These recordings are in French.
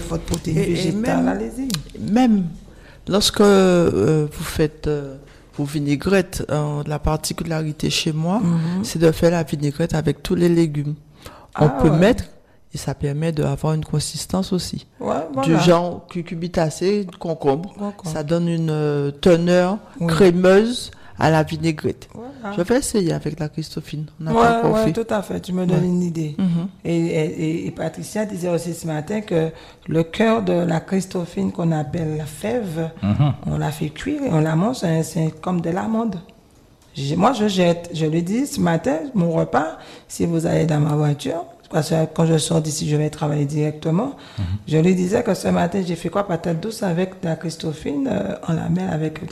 votre protéine végétale, allez-y. Même lorsque vous faites vos vinaigrettes, la particularité chez moi, c'est de faire la vinaigrette avec tous les légumes. On peut mettre, et ça permet d'avoir une consistance aussi. Ouais, voilà. Du genre cucurbitacé, concombre. Ça donne une teneur crémeuse à la vinaigrette. Voilà. Je vais essayer avec la Christophine. Oui, tout à fait. Tu me donnes une idée. Et Patricia disait aussi ce matin que le cœur de la Christophine qu'on appelle la fève, on la fait cuire et on la mange, c'est comme de l'amande. Moi, je jette. Je lui dis ce matin, mon repas, si vous allez dans ma voiture, parce que quand je sors d'ici, je vais travailler directement. Je lui disais que ce matin, j'ai fait quoi? Patate douce avec de la Christophine. On la met avec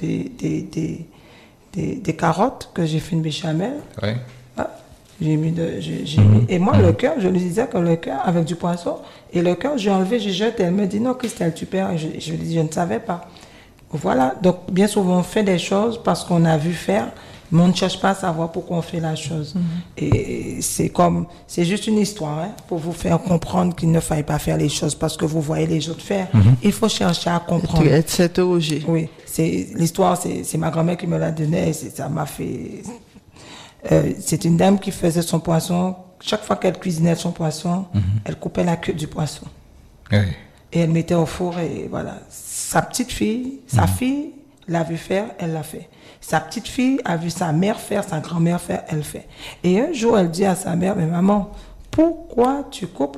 des carottes que j'ai fait une béchamel. Oui. J'ai mis et moi, le cœur, je lui disais que le cœur avec du poisson, et le cœur, j'ai enlevé, j'ai jeté. Elle me dit, non, Christelle, tu perds. Et je lui dis, je ne savais pas. Voilà. Donc, bien souvent, on fait des choses parce qu'on a vu faire, mais on ne cherche pas à savoir pourquoi on fait la chose. Et c'est juste une histoire, hein, pour vous faire comprendre qu'il ne faille pas faire les choses parce que vous voyez les autres faire. Il faut chercher à comprendre. S'interroger. Oui. L'histoire, c'est ma grand-mère qui me l'a donnée, et ça m'a fait, c'est une dame qui faisait son poisson. Chaque fois qu'elle cuisinait son poisson, elle coupait la queue du poisson. Oui. Et elle mettait au four et voilà. Sa petite fille, sa fille l'a vu faire, elle l'a fait. Sa petite fille a vu sa mère faire, sa grand-mère faire, elle fait. Et un jour, elle dit à sa mère, mais maman, pourquoi tu coupes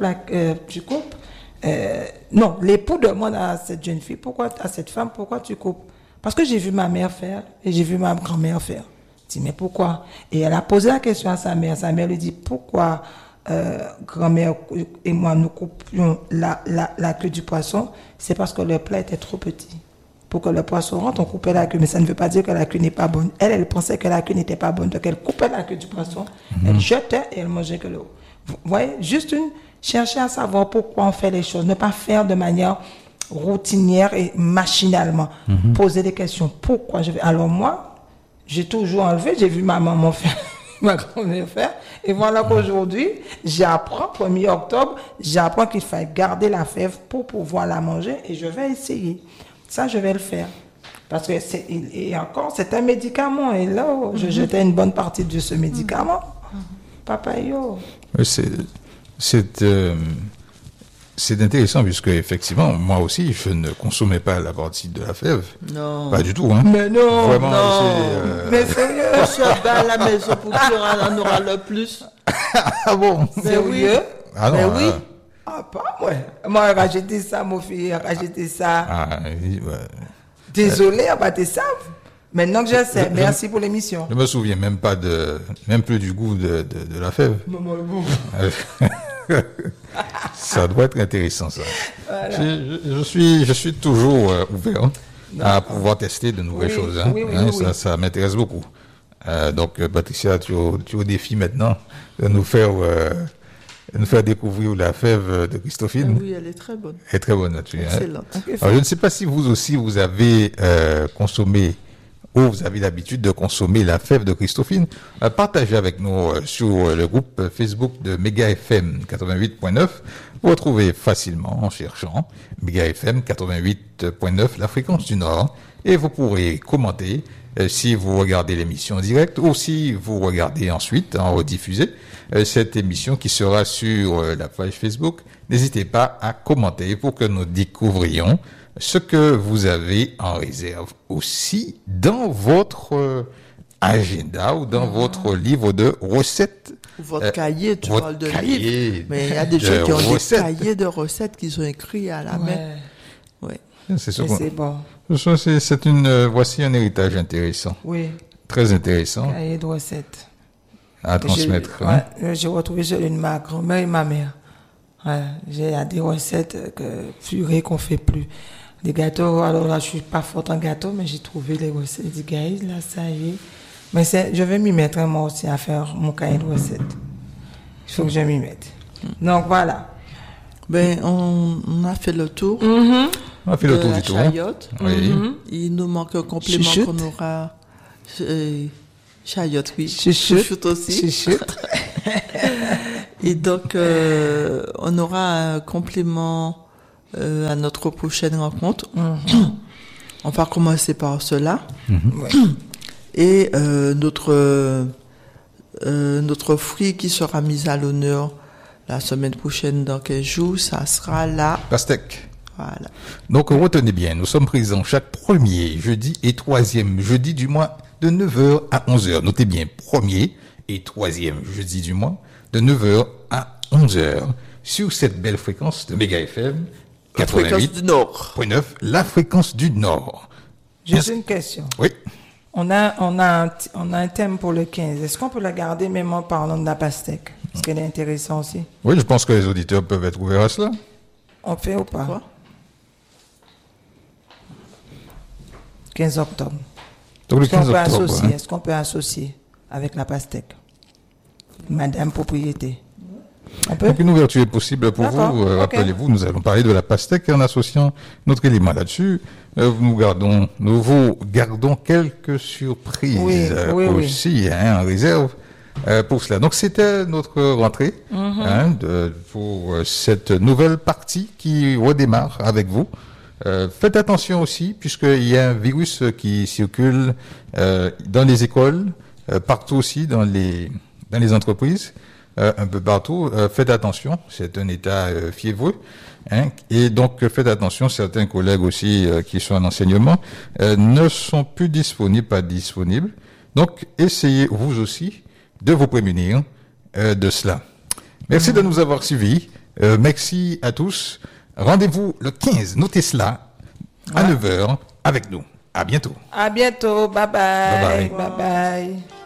non, l'époux demande à cette jeune fille, à cette femme, pourquoi tu coupes? Parce que j'ai vu ma mère faire et j'ai vu ma grand-mère faire. Elle dit, mais pourquoi? Et elle a posé la question à sa mère. Sa mère lui dit, pourquoi grand-mère et moi nous coupions la queue du poisson? C'est parce que le plat était trop petit. Pour que le poisson rentre, on coupait la queue. Mais ça ne veut pas dire que la queue n'est pas bonne. Elle pensait que la queue n'était pas bonne. Donc elle coupait la queue du poisson, elle jetait et elle mangeait que l'eau. Vous voyez, chercher à savoir pourquoi on fait les choses. Ne pas faire de manière routinière et machinalement. Poser des questions. Pourquoi je vais... Alors moi, j'ai toujours enlevé. J'ai vu ma maman faire, ma grand-mère faire. Et voilà qu'aujourd'hui, j'apprends, 1er octobre, j'apprends qu'il faut garder la fève pour pouvoir la manger. Et je vais essayer. Ça, je vais le faire. Parce que et encore, c'est un médicament. Et là, je jetais une bonne partie de ce médicament. Papa, yo. C'est intéressant puisque effectivement, moi aussi, je ne consommais pas la partie de la fève. Non. Pas du tout, hein. Mais non. Vraiment, non. Mais sérieux. On se bat à la maison pour qu'il en aura le plus. Ah bon? Sérieux? Ah non. Mais oui. Ah, pas moi. Moi, j'ai rajouté ça, mon fils, j'ai rajouté ça. Désolé, on va te savent. Maintenant que je sais, merci pour l'émission. Je me souviens même plus du goût de la fève. Ça doit être intéressant, ça. Voilà. Je suis toujours ouvert à pouvoir tester de nouvelles choses. Hein. Oui. Ça m'intéresse beaucoup. Donc, Patricia, tu es au défi maintenant de nous faire découvrir la fève de Christophine. Oui, elle est très bonne. Elle est très bonne, là-dessus. Excellente. Hein. Alors, je ne sais pas si vous aussi, vous avez consommé ou vous avez l'habitude de consommer la fève de Christophine. Partagez avec nous sur le groupe Facebook de Méga FM 88.9. Vous retrouvez facilement en cherchant Méga FM 88.9, la fréquence du Nord. Et vous pourrez commenter si vous regardez l'émission en direct ou si vous regardez ensuite en rediffusé cette émission qui sera sur la page Facebook. N'hésitez pas à commenter pour que nous découvrions ce que vous avez en réserve aussi dans votre agenda ou dans votre livre de recettes. Votre cahier, tu parles de livre. Mais il y a des gens qui ont des cahiers de recettes qu'ils ont écrits à la main. Ouais. C'est bon. Voici un héritage intéressant. Oui. Très intéressant. Cahier de recettes. À transmettre. J'ai retrouvé celui de ma grand-mère et ma mère. Ouais, j'ai des recettes purées qu'on fait plus. Des gâteaux, alors là, je suis pas forte en gâteau, mais j'ai trouvé les recettes. J'ai dit, guys, là, ça y est. Mais je vais m'y mettre, moi aussi, à faire mon cahier de recettes. Il faut que je m'y mette. Donc, voilà. On a fait le tour. On a fait le tour du tour. Chayotte. Oui. Il nous manque un complément qu'on aura. Chayotte, oui. Chouchoute aussi. Chouchoute. Et donc, on aura un complément à notre prochaine rencontre. On va commencer par cela. Ouais. Et notre fruit qui sera mis à l'honneur la semaine prochaine dans 15 jours, ça sera la Pastèque. Voilà. Donc, retenez bien, nous sommes présents chaque premier jeudi et troisième jeudi du mois de 9h à 11h. Notez bien, premier et troisième jeudi du mois de 9h à 11h sur cette belle fréquence de Méga FM Fréquence du Nord. 88.9, la fréquence du Nord. J'ai une question. Oui. On a un thème pour le 15. Est-ce qu'on peut la garder même en parlant de la pastèque? Parce qu'elle est intéressante aussi. Oui, je pense que les auditeurs peuvent être ouverts à cela. On fait ou pas? Quoi? 15 octobre. Donc, le Est-ce qu'on 15 peut octobre. associer? Hein. Est-ce qu'on peut associer avec la pastèque? Madame propriété. On peut? Donc, une ouverture est possible pour D'accord, vous. ok. Rappelez-vous, nous allons parler de la pastèque en associant notre élément là-dessus. Nous vous gardons quelques surprises Oui. aussi en réserve pour cela. Donc, c'était notre rentrée pour cette nouvelle partie qui redémarre avec vous. Faites attention aussi, puisqu'il y a un virus qui circule dans les écoles, partout aussi dans les entreprises. Un peu partout, faites attention, c'est un état fiévreux, et donc faites attention, certains collègues aussi qui sont en enseignement ne sont plus pas disponibles, donc essayez vous aussi de vous prémunir de cela. Merci de nous avoir suivis, merci à tous, rendez-vous le 15, notez cela, à 9h avec nous, à bientôt. À bientôt, bye bye. Bye bye. Bye bye.